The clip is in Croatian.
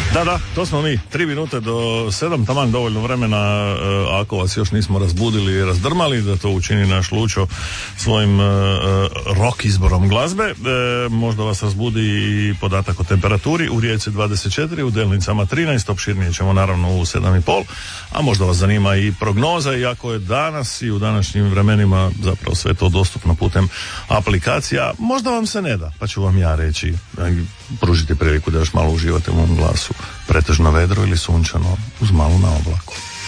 Da, to smo mi. 3 minute do 7, taman dovoljno vremena, ako vas još nismo razbudili i razdrmali, da to učini naš Lučo svojim rock izborom glazbe. Možda vas razbudi i podatak o temperaturi. U Rijeci 24, u Delnicama 13, opširnije ćemo naravno u 7,5, a možda vas zanima i prognoza, iako je danas i u današnjim vremenima zapravo sve to dostupno putem aplikacija. Možda vam se ne da, pa ću vam ja reći, pružiti priliku da još malo uživate u mom glasu. Pretežno vedro ili sunčano uz malo na oblaku.